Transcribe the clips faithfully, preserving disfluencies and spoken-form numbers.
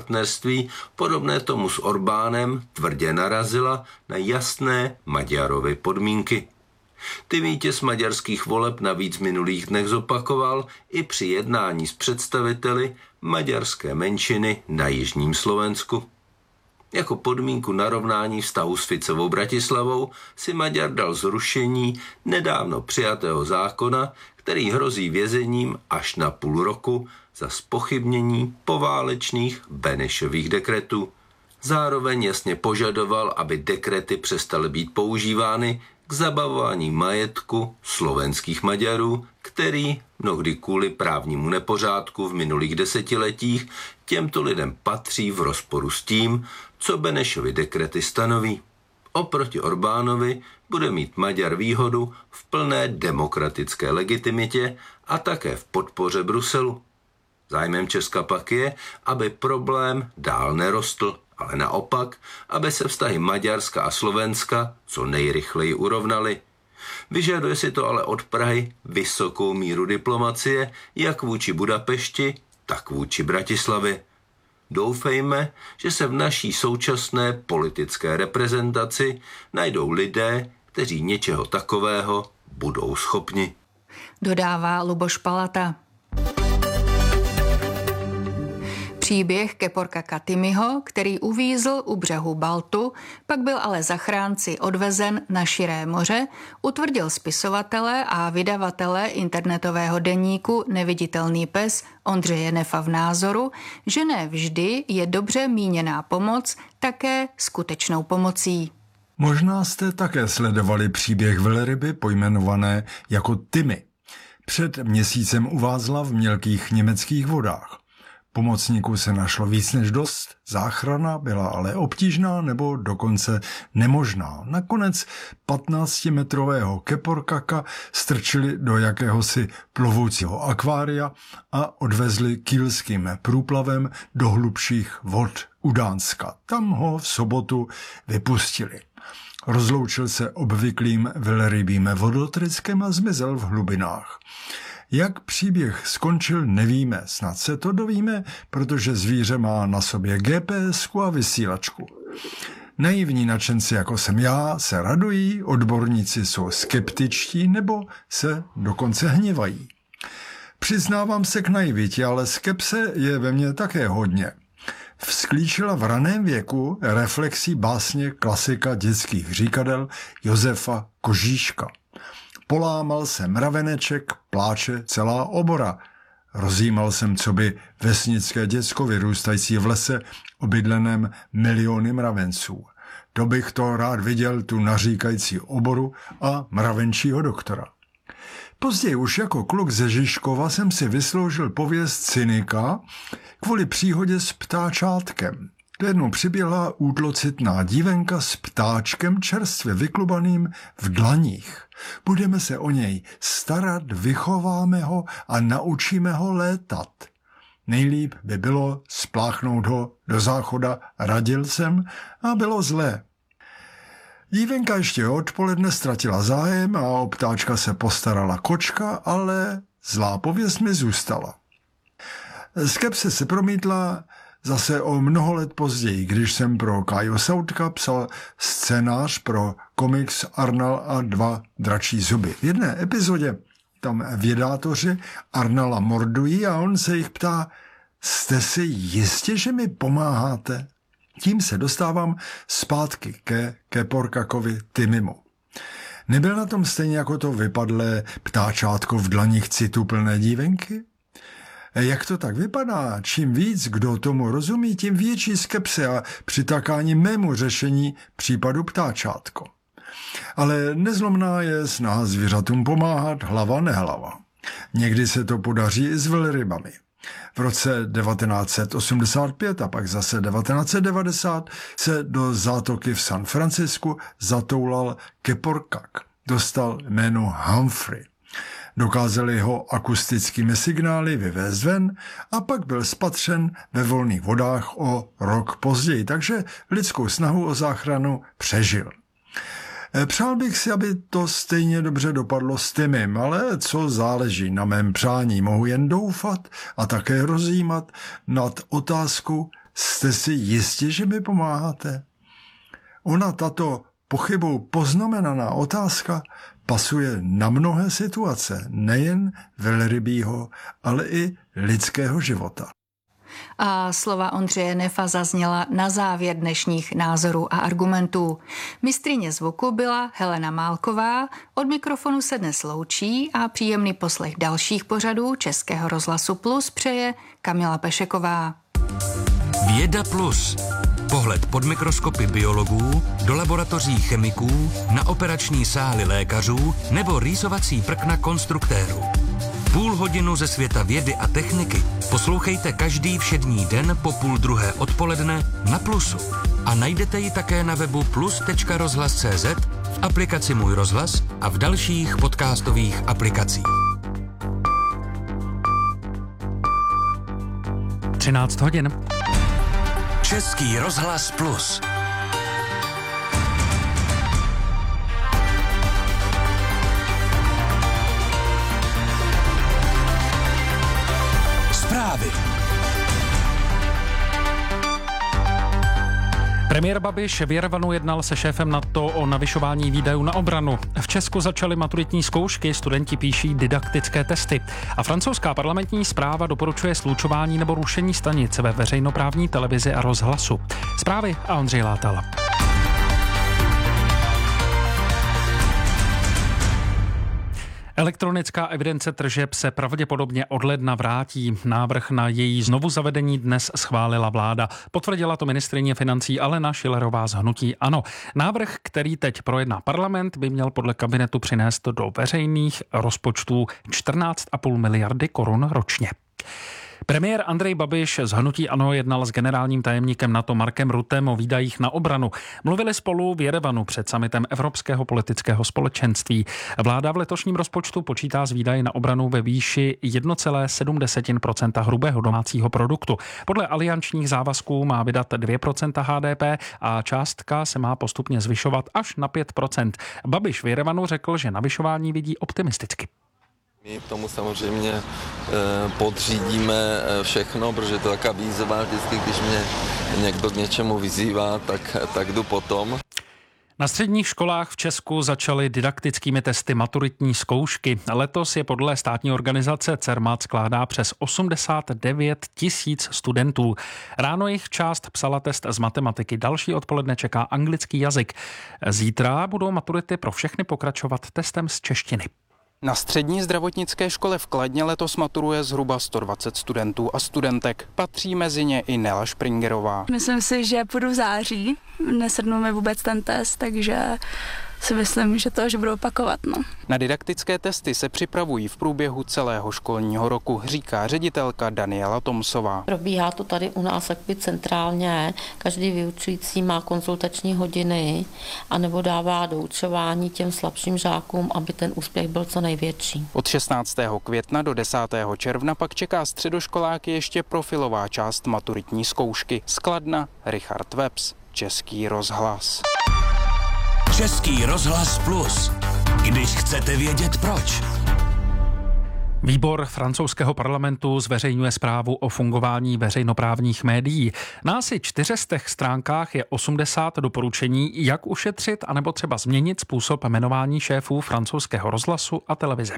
partnerství, podobné tomu s Orbánem, tvrdě narazila na jasné Maďarovy podmínky. Ty vítěz maďarských voleb navíc v minulých dnech zopakoval i při jednání s představiteli maďarské menšiny na jižním Slovensku. Jako podmínku narovnání vztahu s Ficovou Bratislavou si Maďar dal zrušení nedávno přijatého zákona, který hrozí vězením až na půl roku za zpochybnění poválečných Benešových dekretů. Zároveň jasně požadoval, aby dekrety přestaly být používány k zabavování majetku slovenských Maďarů, který mnohdy kvůli právnímu nepořádku v minulých desetiletích těmto lidem patří v rozporu s tím, co Benešovy dekrety stanoví. Oproti Orbánovi bude mít Maďar výhodu v plné demokratické legitimitě a také v podpoře Bruselu. Zájmem Česka pak je, aby problém dál nerostl, ale naopak, aby se vztahy Maďarska a Slovenska co nejrychleji urovnaly. Vyžaduje si to ale od Prahy vysokou míru diplomacie, jak vůči Budapešti, tak vůči Bratislavě. Doufejme, že se v naší současné politické reprezentaci najdou lidé, kteří něčeho takového budou schopni. Dodává Luboš Palata. Příběh Keporka Katimiho, který uvízl u břehu Baltu, pak byl ale zachránci odvezen na širé moře, utvrdil spisovatele a vydavatele internetového deníku Neviditelný pes Ondřeje Nefa v názoru, že ne vždy je dobře míněná pomoc také skutečnou pomocí. Možná jste také sledovali příběh velryby pojmenované jako Timmy. Před měsícem uvázla v mělkých německých vodách. Pomocníků se našlo víc než dost, záchrana byla ale obtížná nebo dokonce nemožná. Nakonec patnáctimetrového keporkaka strčili do jakéhosi plovoucího akvária a odvezli kýlským průplavem do hlubších vod u Dánska. Tam ho v sobotu vypustili. Rozloučil se obvyklým velrybým vodotryskem a zmizel v hlubinách. Jak příběh skončil, nevíme, snad se to dovíme, protože zvíře má na sobě G P S ku a vysílačku. Naivní nadšenci, jako jsem já, se radují, odborníci jsou skeptičtí nebo se dokonce hněvají. Přiznávám se k naivitě, ale skepse je ve mně také hodně. Vzklíčila v raném věku reflexí básně klasika dětských říkadel Josefa Kožíška. Polámal se mraveneček, pláče celá obora. Rozjímal jsem, co by vesnické děcko vyrůstající v lese, obydleném miliony mravenců. To bych to rád viděl, tu naříkající oboru a mravenčího doktora. Později už jako kluk ze Žižkova jsem si vysloužil pověst cynika kvůli příhodě s ptáčátkem. Jednou přiběhla útlocitná dívenka s ptáčkem čerstvě vyklubaným v dlaních. Budeme se o něj starat, vychováme ho a naučíme ho létat. Nejlíp by bylo spláchnout ho do záchoda, radil jsem, a bylo zlé. Dívenka ještě odpoledne ztratila zájem a o ptáčka se postarala kočka, ale zlá pověst mi zůstala. Skepse se promítla zase o mnoho let později, když jsem pro Kájo Sautka psal scénář pro komiks Arnal a dva dračí zuby. V jedné epizodě tam vědátoři Arnala mordují a on se jich ptá: jste si jistě, že mi pomáháte? Tím se dostávám zpátky ke Keporkakovi Timimu. Nebyl na tom stejně jako to vypadlé ptáčátko v dlaních citu plné dívenky? Jak to tak vypadá? Čím víc kdo tomu rozumí, tím větší skepse a přitakání mému řešení případu ptáčátko. Ale nezlomná je snaha zvířatům pomáhat, hlava nehlava. Někdy se to podaří i s velrybami. V roce devatenáct set osmdesát pět a pak zase devatenáct set devadesát se do zátoky v San Francisku zatoulal keporkak. Dostal jméno Humphrey. Dokázali ho akustickými signály vyvést ven a pak byl spatřen ve volných vodách o rok později, takže lidskou snahu o záchranu přežil. Přál bych si, aby to stejně dobře dopadlo s Timem, ale co záleží na mém přání, mohu jen doufat a také rozjímat nad otázkou Jste si jistí, že mi pomáháte? Ona, tato pochybou poznamenaná otázka, pasuje na mnohé situace, nejen velrybího, ale i lidského života. A slova Ondřeje Nefa zazněla na závěr dnešních názorů a argumentů. Mistryně zvuku byla Helena Málková, od mikrofonu se dnes loučí a příjemný poslech dalších pořadů Českého rozhlasu Plus přeje Kamila Pešeková. Věda Plus. Pohled pod mikroskopy biologů, do laboratoří chemiků, na operační sály lékařů nebo rýsovací prkna konstruktérů. Půl hodinu ze světa vědy a techniky poslouchejte každý všední den po půl druhé odpoledne na Plusu. A najdete ji také na webu plus tečka rozhlas tečka cé zet, v aplikaci Můj rozhlas a v dalších podcastových aplikacích. třináct hodin. Český rozhlas Plus. Zprávy. Premiér Babiš v Jerevanu jednal se šéfem NATO o navyšování výdajů na obranu. V Česku začaly maturitní zkoušky, studenti píší didaktické testy. A francouzská parlamentní správa doporučuje slučování nebo rušení stanic ve veřejnoprávní televizi a rozhlasu. Zprávy a Ondřej Látal. Elektronická evidence tržeb se pravděpodobně od ledna vrátí. Návrh na její znovu zavedení dnes schválila vláda. Potvrdila to ministryně financí Alena Schillerová z hnutí ANO. Návrh, který teď projedná parlament, by měl podle kabinetu přinést do veřejných rozpočtů čtrnáct a půl miliardy korun ročně. Premiér Andrej Babiš z hnutí ANO jednal s generálním tajemníkem NATO Markem Ruttem o výdajích na obranu. Mluvili spolu v Jerevanu před summitem Evropského politického společenství. Vláda v letošním rozpočtu počítá s výdaji na obranu ve výši jedna celá sedm procenta hrubého domácího produktu. Podle aliančních závazků má vydat dvě procenta há dé pé a částka se má postupně zvyšovat až na pět procent. Babiš v Jerevanu řekl, že navyšování vidí optimisticky. My tomu samozřejmě e, podřídíme všechno, protože to je taková výzva, vždycky, když mě někdo k něčemu vyzývá, tak, tak jdu potom. Na středních školách v Česku začaly didaktickými testy maturitní zkoušky. Letos je podle státní organizace Cermat skládá přes osmdesát devět tisíc studentů. Ráno jich část psala test z matematiky, další odpoledne čeká anglický jazyk. Zítra budou maturity pro všechny pokračovat testem z češtiny. Na střední zdravotnické škole v Kladně letos maturuje zhruba sto dvacet studentů a studentek. Patří mezi ně i Nela Špringerová. Myslím si, že půjdu v září. Nesednul mi vůbec ten test, takže si myslím, že to, že budu opakovat. No. Na didaktické testy se připravují v průběhu celého školního roku, říká ředitelka Daniela Tomsová. Probíhá to tady u nás jakby centrálně. Každý vyučující má konzultační hodiny anebo dává doučování těm slabším žákům, aby ten úspěch byl co největší. Od šestnáctého května do desátého června pak čeká středoškoláky ještě profilová část maturitní zkoušky. Z Kladna Richard Webs, Český rozhlas. Český rozhlas Plus. Když chcete vědět proč. Výbor francouzského parlamentu zveřejňuje zprávu o fungování veřejnoprávních médií. Na asi čtyřstech stránkách je osmdesát doporučení, jak ušetřit anebo třeba změnit způsob jmenování šéfů francouzského rozhlasu a televize.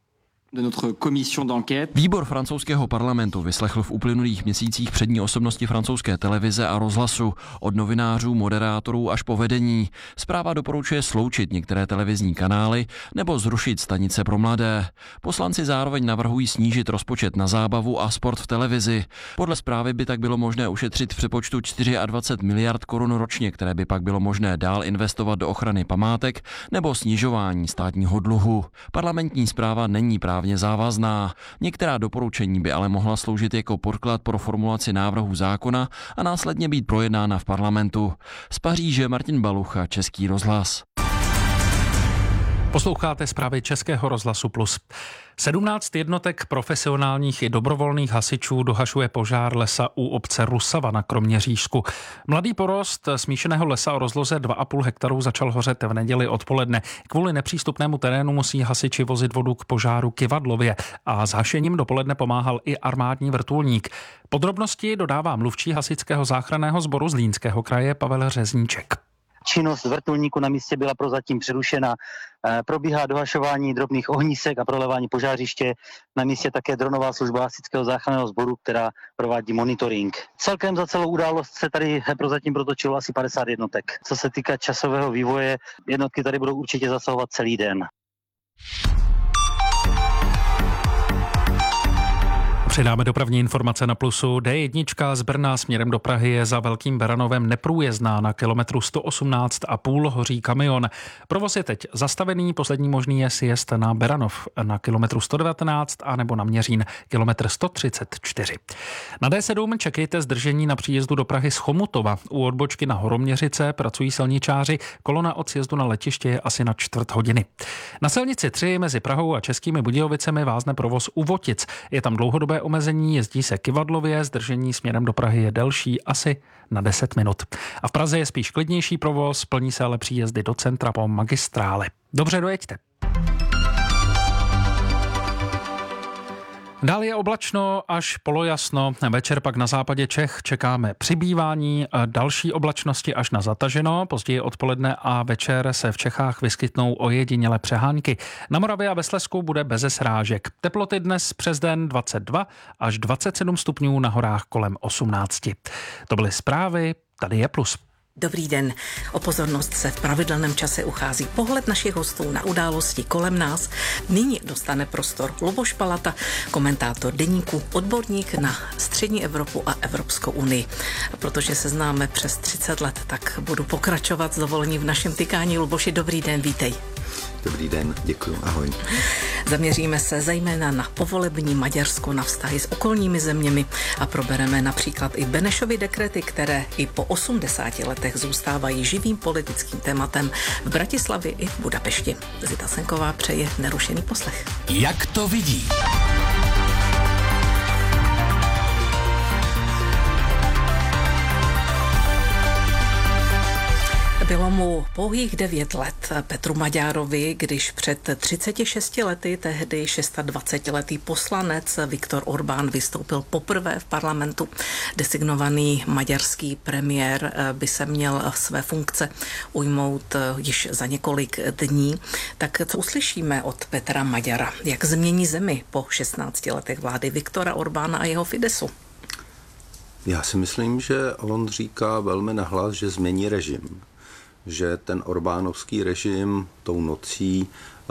Výbor francouzského parlamentu vyslechl v uplynulých měsících přední osobnosti francouzské televize a rozhlasu, od novinářů, moderátorů až po vedení. Zpráva doporučuje sloučit některé televizní kanály nebo zrušit stanice pro mladé. Poslanci zároveň navrhují snížit rozpočet na zábavu a sport v televizi. Podle zprávy by tak bylo možné ušetřit v přepočtu dvacet čtyři miliard korun ročně, které by pak bylo možné dál investovat do ochrany památek nebo snižování státního dluhu. Parlamentní zpráva není právě závazná. Některá doporučení by ale mohla sloužit jako podklad pro formulaci návrhu zákona a následně být projednána v parlamentu. Z Paříže Martin Balucha, Český rozhlas. Posloucháte zprávy Českého rozhlasu Plus. sedmnáct jednotek profesionálních i dobrovolných hasičů dohašuje požár lesa u obce Rusava na Kroměřížsku. Mladý porost smíšeného lesa o rozloze dva a půl hektaru začal hořet v neděli odpoledne. Kvůli nepřístupnému terénu musí hasiči vozit vodu k požáru Kyvadlově a s hašením dopoledne pomáhal i armádní vrtulník. Podrobnosti dodává mluvčí hasičského záchranného sboru Zlínského kraje Pavel Řezníček. Činnost vrtulníku na místě byla prozatím přerušena. Probíhá dohašování drobných ohnisek a prolevání požářiště. Na místě také dronová služba hasičského záchranného sboru, která provádí monitoring. Celkem za celou událost se tady prozatím protočilo asi padesát jednotek. Co se týká časového vývoje, jednotky tady budou určitě zasahovat celý den. Přidáme dopravní informace na Plusu. D jedna z Brna směrem do Prahy je za Velkým Beranovem neprůjezdná. Na kilometru sto osmnáct a půl hoří kamion. Provoz je teď zastavený, poslední možný je sjezd na Beranov na kilometru sto devatenáct a nebo na Měřín kilometr sto třicet čtyři. Na D sedm čekejte zdržení na příjezdu do Prahy z Chomutova. U odbočky na Horoměřice pracují silničáři. Kolona od sjezdu na letiště je asi na čtvrt hodiny. Na silnici tři mezi Prahou a Českými Budějovicemi vázne provoz u Votic. Je tam dlouhodobé omezení, jezdí se Kyvadlově, zdržení směrem do Prahy je delší asi na deset minut. A v Praze je spíš klidnější provoz, plní se ale příjezdy do centra po magistrále. Dobře, dojeďte. Dál je oblačno až polojasno. Večer pak na západě Čech čekáme přibývání další oblačnosti až na zataženo. Později odpoledne a večer se v Čechách vyskytnou ojedinělé přehánky. Na Moravě a ve Slezsku bude beze srážek. Teploty dnes přes den dvacet dva až dvacet sedm stupňů, na horách kolem osmnáct. To byly zprávy, tady je Plus. Dobrý den. O pozornost se v pravidelném čase uchází pohled našich hostů na události kolem nás. Nyní dostane prostor Luboš Palata, komentátor deníku, odborník na střední Evropu a Evropskou unii. A protože se známe přes třicet let, tak budu pokračovat s dovolením v našem tykání. Luboši, dobrý den, vítej. Dobrý den, děkuji, ahoj. Zaměříme se zejména na povolební Maďarsko, na vztahy s okolními zeměmi a probereme například i Benešovy dekrety, které i po osmdesáti letech zůstávají živým politickým tématem v Bratislavě i v Budapešti. Zita Senková přeje nerušený poslech. Jak to vidí? Bylo mu pouhých devět let, Petru Maďárovi, když před třiceti šesti lety tehdy dvacetišestiletý poslanec Viktor Orbán vystoupil poprvé v parlamentu. Designovaný maďarský premiér by se měl své funkce ujmout již za několik dní. Tak co uslyšíme od Petra Maďara? Jak změní zemi po šestnácti letech vlády Viktora Orbána a jeho Fidesu? Já si myslím, že on říká velmi nahlas, že změní režim. Že ten orbánovský režim tou nocí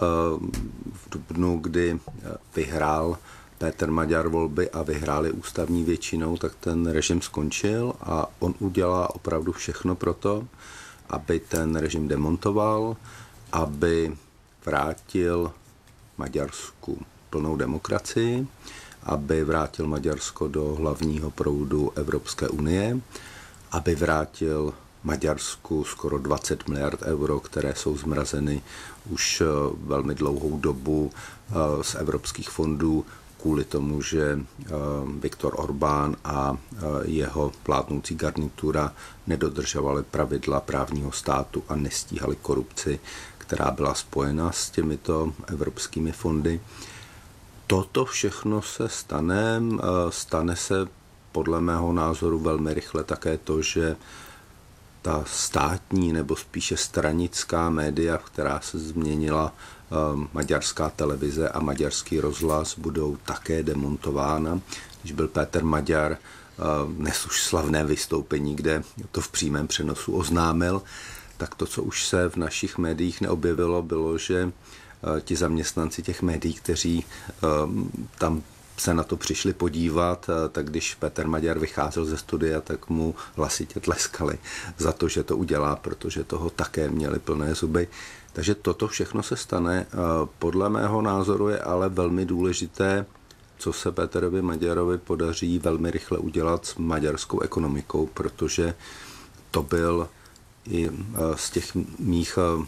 v dubnu, kdy vyhrál Petr Maďar volby a vyhráli ústavní většinou, tak ten režim skončil a on udělá opravdu všechno pro to, aby ten režim demontoval, aby vrátil Maďarsku plnou demokracii, aby vrátil Maďarsko do hlavního proudu Evropské unie, aby vrátil Maďarsku skoro dvacet miliard euro, které jsou zmrazeny už velmi dlouhou dobu z evropských fondů kvůli tomu, že Viktor Orbán a jeho vládnoucí garnitura nedodržovali pravidla právního státu a nestíhali korupci, která byla spojena s těmito evropskými fondy. Toto všechno se stane, stane se podle mého názoru velmi rychle také to, že ta státní nebo spíše stranická média, která se změnila, maďarská televize a maďarský rozhlas, budou také demontována. Když byl Péter Maďar, dnes už slavné vystoupení, kde to v přímém přenosu oznámil, tak to, co už se v našich médiích neobjevilo, bylo, že ti zaměstnanci těch médií, kteří tam se na to přišli podívat, tak když Petr Maďar vycházel ze studia, tak mu hlasitě tleskali za to, že to udělá, protože toho také měli plné zuby. Takže toto všechno se stane. Podle mého názoru je ale velmi důležité, co se Peterovi Maďarovi podaří velmi rychle udělat s maďarskou ekonomikou, protože to byl i z těch mých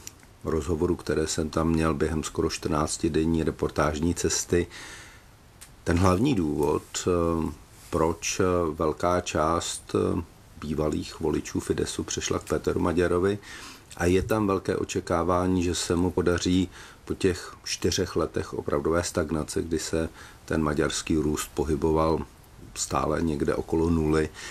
rozhovorů, které jsem tam měl během skoro čtrnáctidenní reportážní cesty, ten hlavní důvod, proč velká část bývalých voličů Fidesu přešla k Péteru Maďarovi, a je tam velké očekávání, že se mu podaří po těch čtyřech letech opravdové stagnace, kdy se ten maďarský růst pohyboval stále někde okolo nuly,